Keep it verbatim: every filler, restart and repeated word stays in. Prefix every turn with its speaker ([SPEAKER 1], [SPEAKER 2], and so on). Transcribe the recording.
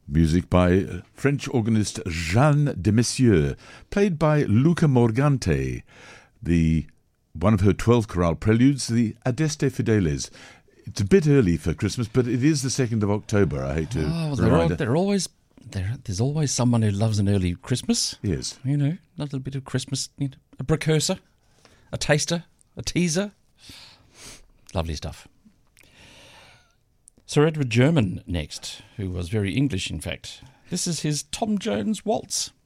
[SPEAKER 1] Music by French organist Jeanne de Messieux, played by Luca Morgante. The one of her twelve chorale preludes, the Adeste Fideles. It's a bit early for Christmas, but it is the second of October. I hate to
[SPEAKER 2] oh, they're, all, they're always there. There's always someone who loves an early Christmas.
[SPEAKER 1] Yes,
[SPEAKER 2] you know, a little bit of Christmas, you know, a precursor, a taster, a teaser. Lovely stuff. Sir Edward German next, who was very English, in fact. This is his Tom Jones Waltz.